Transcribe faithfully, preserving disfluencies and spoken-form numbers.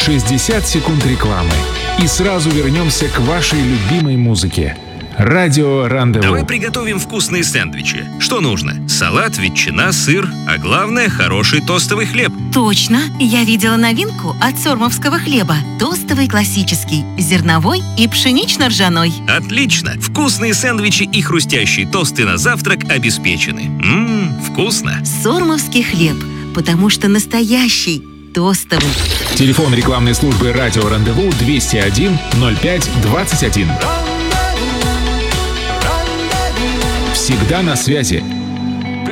шестьдесят секунд рекламы. И сразу вернемся к вашей любимой музыке. Радио Рандеву. Давай приготовим вкусные сэндвичи. Что нужно? Салат, ветчина, сыр, а главное, хороший тостовый хлеб. Точно! Я видела новинку от сормовского хлеба. Тостовый классический, зерновой и пшенично-ржаной. Отлично! Вкусные сэндвичи и хрустящие тосты на завтрак обеспечены. Ммм, вкусно! Сормовский хлеб, потому что настоящий, тостовый. Телефон рекламной службы Радио Рандеву двести один ноль пять двадцать один. Всегда на связи.